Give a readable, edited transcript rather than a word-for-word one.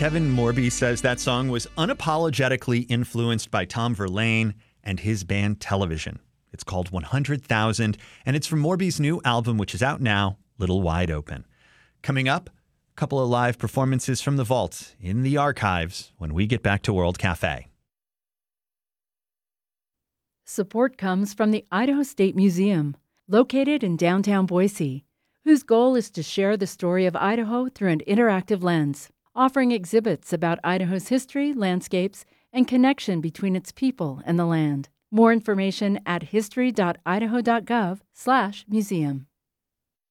Kevin Morby says that song was unapologetically influenced by Tom Verlaine and his band Television. It's called 100,000, and it's from Morby's new album, which is out now, Little Wide Open. Coming up, a couple of live performances from the vault in the archives when we get back to World Cafe. Support comes from the Idaho State Museum, located in downtown Boise, whose goal is to share the story of Idaho through an interactive lens, offering exhibits about Idaho's history, landscapes, and connection between its people and the land. More information at history.idaho.gov/museum.